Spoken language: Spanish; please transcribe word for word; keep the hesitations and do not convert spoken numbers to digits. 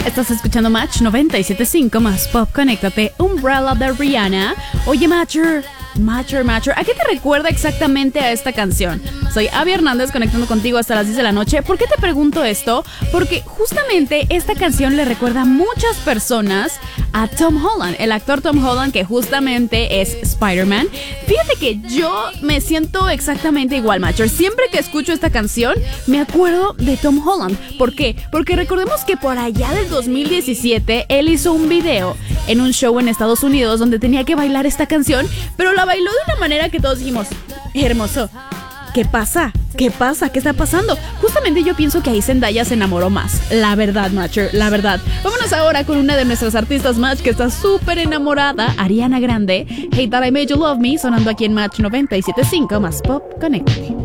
Estás escuchando Match noventa y siete punto cinco más Pop. Conéctate, Umbrella de Rihanna. Oye, Matcher, Matcher, Matcher, ¿a qué te recuerda exactamente a esta canción? Soy Abby Hernández, conectando contigo hasta las diez de la noche. ¿Por qué te pregunto esto? Porque justamente esta canción le recuerda a muchas personas a Tom Holland, el actor Tom Holland, que justamente es Spider-Man. Fíjate que yo me siento exactamente igual, Matcher. Siempre que escucho esta canción, me acuerdo de Tom Holland. ¿Por qué? Porque recordemos que por allá del dos mil diecisiete, él hizo un video en un show en Estados Unidos donde tenía que bailar esta canción, pero la bailó de una manera que todos dijimos, hermoso. ¿Qué pasa? ¿Qué pasa? ¿Qué está pasando? Justamente yo pienso que ahí Zendaya se enamoró más. La verdad, Matcher, la verdad. Vámonos ahora con una de nuestras artistas Match que está súper enamorada, Ariana Grande. Hey That I Made You Love Me, sonando aquí en Match noventa y siete punto cinco más Pop. Conéctate.